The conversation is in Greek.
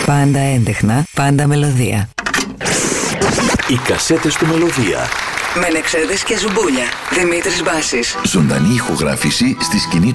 Πάντα έντεχνα, πάντα μελωδία. Οι κασέτες του Μελωδία. Μενεξέδες και Ζουμπούλια. Δημήτρης Μπάσης. Ζωντανή ηχογράφηση στη σκηνή